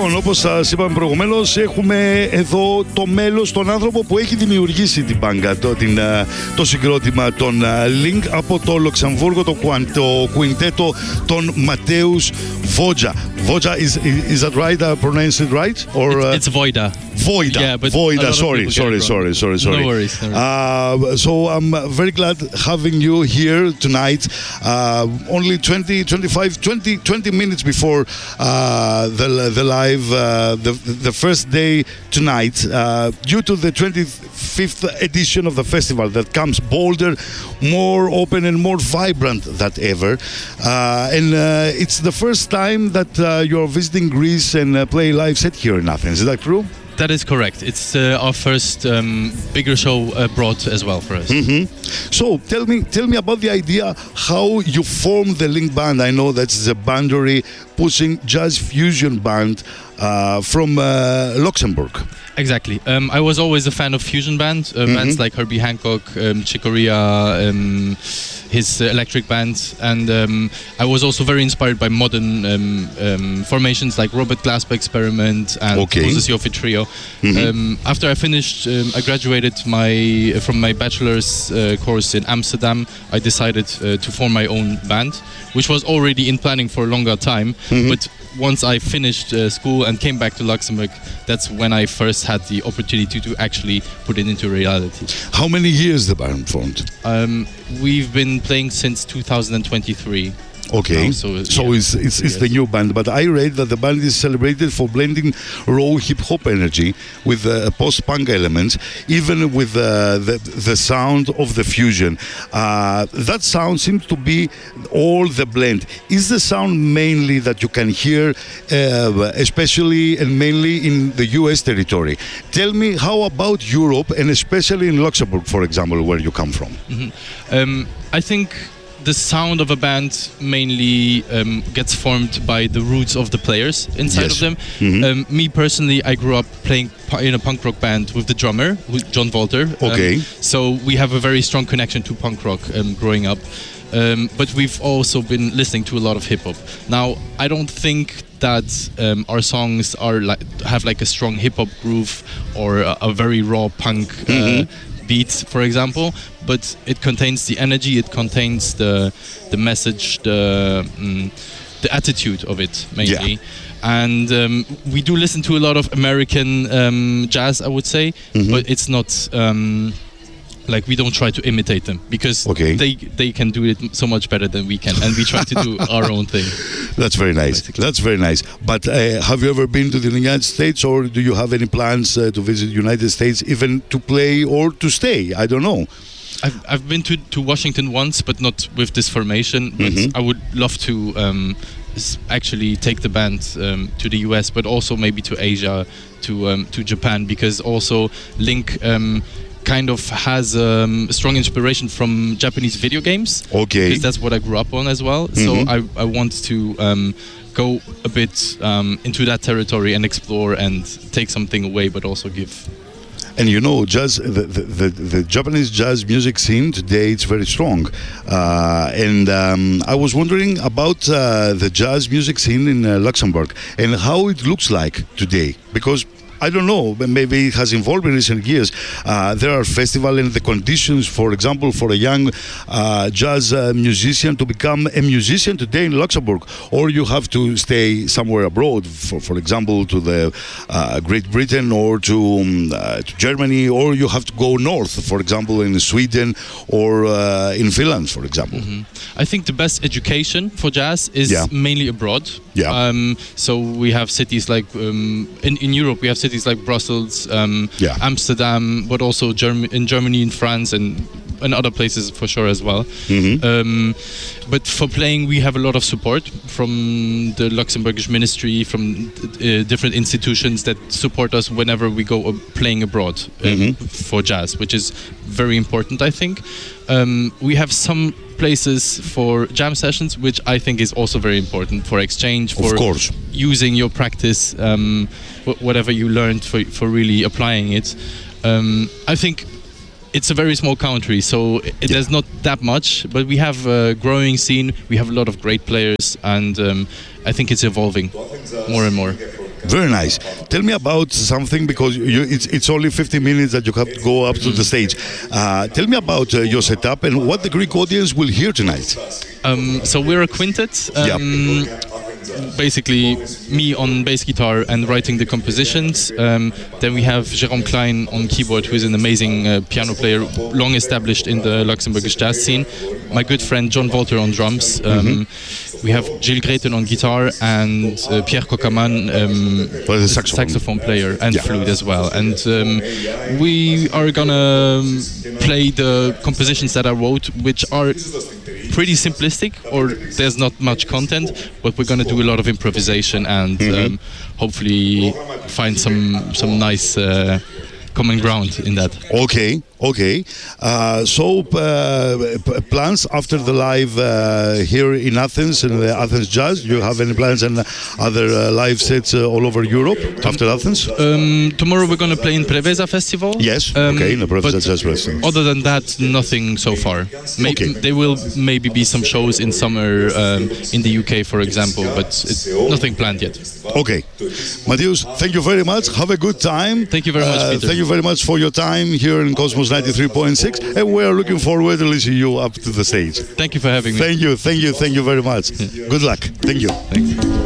Λοιπόν, όπως σας είπαμε προηγουμένως, έχουμε εδώ το μέλος, τον άνθρωπο που έχει δημιουργήσει την μπάνκα, το συγκρότημα των Link από το Λουξεμβούργο, το κουιντέτο των Ματέους Voida. Voida, is that right? I pronounced it right? Or it's Voida. Voida. Yeah, but Voida. Sorry. No worries. So I'm very glad having you here tonight. Only 20 minutes before the live, the first day tonight, due to the 25th edition of the festival that comes bolder, more open and more vibrant than ever. And it's the first time that you're visiting Greece and play live set here in Athens. Is that true? That is correct. It's our first bigger show abroad as well for us. Mm-hmm. So tell me about the idea how you formed the Link Band. I know that's the boundary pushing jazz fusion band from Luxembourg. Exactly. I was always a fan of fusion bands like Herbie Hancock, Chick Corea, his electric bands, and I was also very inspired by modern formations like Robert Glasper Experiment and Moses Yofi Trio. After I finished, I graduated from my bachelor's course in Amsterdam. I decided to form my own band, which was already in planning for a longer time, but once I finished school and came back to Luxembourg, that's when I first had the opportunity to actually put it into reality. How many years the band formed? We've been playing since 2023. Okay, it's the new band, but I read that the band is celebrated for blending raw hip-hop energy with post-punk elements, even with the sound of the fusion. That sound seems to be all the blend. Is the sound mainly that you can hear, especially and mainly in the US territory? Tell me, how about Europe, and especially in Luxembourg, for example, where you come from? I think the sound of a band mainly gets formed by the roots of the players inside of them. Me personally, I grew up playing in a punk rock band with the drummer, John Walter. So we have a very strong connection to punk rock growing up. But we've also been listening to a lot of hip hop. Now, I don't think that our songs have like a strong hip hop groove or a very raw punk beat, for example, but it contains the energy, it contains the message, the attitude of it mainly. And we do listen to a lot of American jazz, I would say, but it's not like we don't try to imitate them, because they can do it so much better than we can, and we try to do our own thing. That's very nice. Basically. That's very nice. But have you ever been to the United States, or do you have any plans to visit the United States, even to play or to stay? I don't know. I've been to Washington once, but not with this formation. But I would love to actually take the band to the US, but also maybe to Asia, to Japan, because also Link kind of has strong inspiration from Japanese video games. Because that's what I grew up on as well. So I want to go a bit into that territory and explore and take something away, but also give. And you know, jazz, the Japanese jazz music scene today, it's very strong. And I was wondering about the jazz music scene in Luxembourg and how it looks like today, because I don't know, maybe it has evolved in recent years. There are festivals and the conditions, for example, for a young jazz musician to become a musician today in Luxembourg, or you have to stay somewhere abroad, for example, to the Great Britain or to Germany, or you have to go north, for example, in Sweden or in Finland, for example. I think the best education for jazz is mainly abroad. So we have cities like, in Europe, we have cities like Brussels, Amsterdam, but also in Germany, in France, and other places for sure as well. But for playing, we have a lot of support from the Luxembourgish ministry, from different institutions that support us whenever we go playing abroad for jazz, which is very important, I think. We have some places for jam sessions, which I think is also very important for exchange, for using your practice, whatever you learned, for really applying it. I think it's a very small country, so there's not that much, but we have a growing scene, we have a lot of great players, and I think it's evolving more and more. Very nice. Tell me about something, because it's only 50 minutes that you have to go up to the stage. Tell me about your setup and what the Greek audience will hear tonight. So we're a quintet. Basically, me on bass guitar and writing the compositions. Then we have Jérôme Klein on keyboard, who's an amazing piano player, long established in the Luxembourgish jazz scene. My good friend John Volter on drums. We have Gilles Greten on guitar and Pierre Kokaman, saxophone player and flute as well. And we are gonna play the compositions that I wrote, which are pretty simplistic, or there's not much content, but we're gonna do a lot of improvisation and hopefully find some nice common ground in that. Okay. So plans after the live here in Athens, in the Athens Jazz? Do you have any plans and other live sets all over Europe after Athens? Tomorrow we're going to play in Preveza Festival. Yes, in the Preveza Jazz Festival. Other than that, nothing so far. There will maybe be some shows in summer in the UK, for example, but it's nothing planned yet. Okay. Mateusz, thank you very much. Have a good time. Thank you very much, Peter. Thank you very much for your time here in Cosmos 93.6, and we are looking forward to listening you up to the stage. Thank you for having me. Thank you very much. Good luck. Thank you. Thanks.